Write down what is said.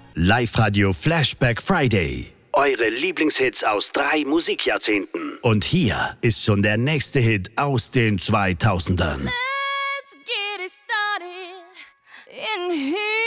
Live-Radio Flashback Friday. Eure Lieblingshits aus 3 Musikjahrzehnten. Und hier ist schon der nächste Hit aus den 2000ern. Let's get it started in here.